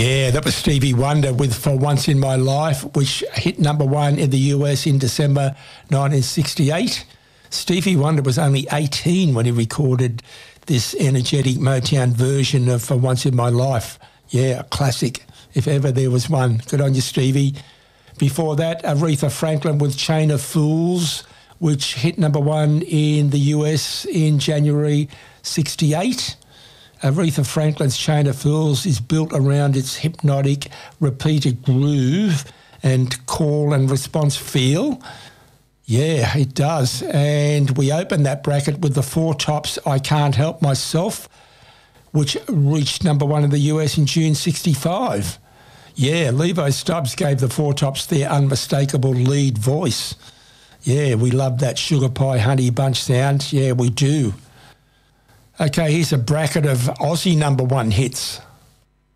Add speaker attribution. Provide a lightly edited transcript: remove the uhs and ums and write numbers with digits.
Speaker 1: Yeah, that was Stevie Wonder with For Once in My Life, which hit number one in the US in December 1968. Stevie Wonder was only 18 when he recorded this energetic Motown version of For Once in My Life. Yeah, a classic, if ever there was one. Good on you, Stevie. Before that, Aretha Franklin with Chain of Fools, which hit number one in the US in January 68. Aretha Franklin's Chain of Fools is built around its hypnotic, repeated groove and call and response feel. Yeah, it does. And we opened that bracket with the Four Tops' I Can't Help Myself, which reached number one in the US in June 65. Yeah, Levo Stubbs gave the Four Tops their unmistakable lead voice. Yeah, we love that Sugar Pie Honey Bunch sound. Yeah, we do. Okay, here's a bracket of Aussie number one hits.